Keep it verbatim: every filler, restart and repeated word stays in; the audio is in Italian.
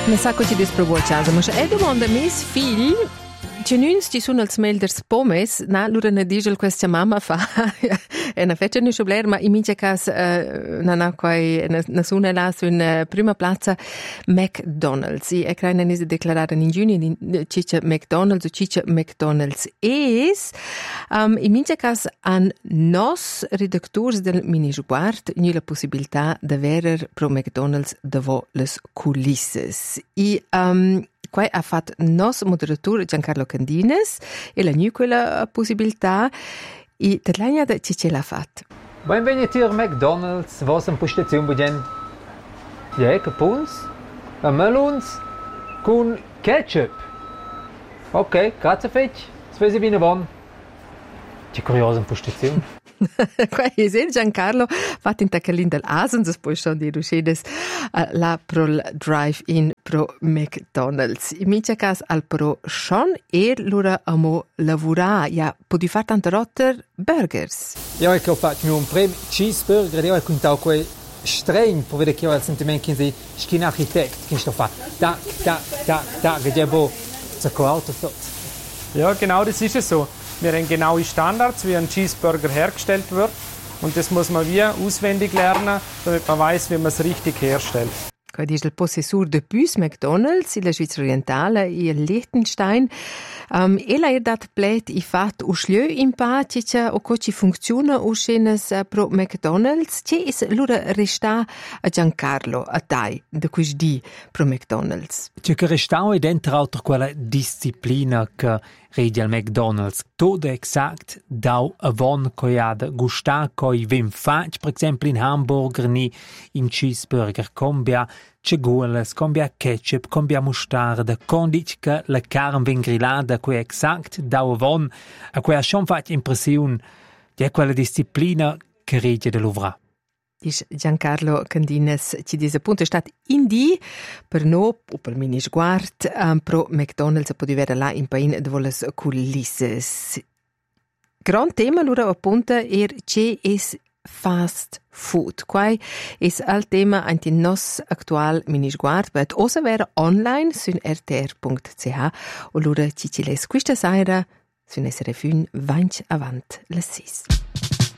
Ne sa co ci desprovo a casa, ma è domanda mes figli ci nuns ci sono als melders pomes, na lura ne dice questa mamma fa è una feccia ne schubler, ma in mince cas uh, na na quai na suna là su in prima piazza McDonald's. I è ne is declarare in giugno di ciccia McDonald's o ciccia McDonald's es um, in mince cas an nos redaktors del Minisguard ni la possibilità de verer pro McDonald's davo les coulisses. I um, Qua ha fatto il nostro moderatore Giancarlo Candines e la new quella possibilità e Tatlania da ci ce l'ha fatta. Benvenuti a McDonald's, was un postazione budgen. Ja, capuns, a melons con ketchup. Ok, grazie fetch. Spesi bene buon. Che curiosa postazione. Qua è il Giancarlo fatto in taccalin del Asens, poi sono di Ruscedes la pro drive-in pro McDonald's. In mia casa al pro Sean e loro amo lavorare, ja, può fare tante rotter burgers. Ja, ich faccio mir un prem cheeseburger, io ho contato quei streng, per vedere che ho il sentimento che sei skin architect, che sto fa tac tac tac tac, che devo so coauto tot. Ja, genau, das ist es so. Wir haben genaue Standards, wie ein Cheeseburger hergestellt wird. Und das muss man wie auswendig lernen, damit man weiß, wie man es richtig herstellt. Qua dice il possessore de bus McDonald's in la Svizzera orientale e in Liechtenstein. Um, e la è dat plet i fat u schlieu in pa cicia o co ci funziona u schenes uh, pro McDonald's. Ci is lura resta a Giancarlo a dai de quis di pro McDonald's. Ci che restau è dentro auto quella disciplina che redi al McDonald's. Todo exact dau avon coi ad gustar coi vem fac, per esempio in hamburger ni in cheeseburger combia cegulas, combia ketchup, combia mustarda, condic che la carne ven grillada quei exact dau avon, a quei ha schon fac impression di quella disciplina che redi de l'uvra. Dice Giancarlo Candines ci dice appunto è stato indi per no o per Minisguard um, pro McDonald's può diventare là in pain dove le coulisses. Gran tema allora appunto er c'è es fast food. Qua è il tema anche il nostro attuale Minisguard, ma osa vera online su r t r punto c h o allora ci ci les questa sera su essere fin vanch avant le sis.